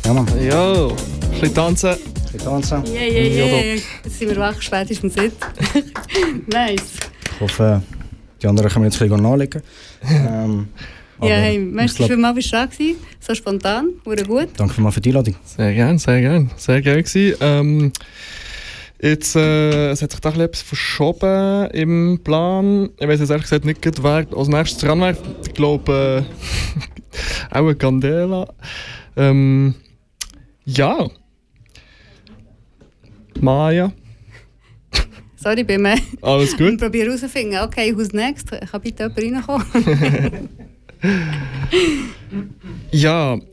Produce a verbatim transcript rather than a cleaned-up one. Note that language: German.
Ja, Mann. Ja, ein bisschen tanzen. Ein bisschen tanzen. Yeah, yeah, yeah. Jetzt sind wir wach, spätestens jetzt. Nice. Ich hoffe, die anderen können wir jetzt ein bisschen nachlegen. Ähm, ja, hey, merci glaub... vielmals, bist du da gewesen. So spontan, wurde gut. Danke vielmals für die Einladung. Sehr gerne, sehr gerne. Sehr gerne gewesen. Ähm, jetzt, äh, es hat sich da etwas verschoben im Plan. Ich weiß jetzt ehrlich gesagt nicht, wer als nächstes dran wäre. Ich glaube, äh, auch eine Candela. Ähm, ja. Maya. Sorry, bin mir. Alles gut. Ich probiere herauszufinden, okay, who's next? Kann bitte jemand reinkommen? Ja.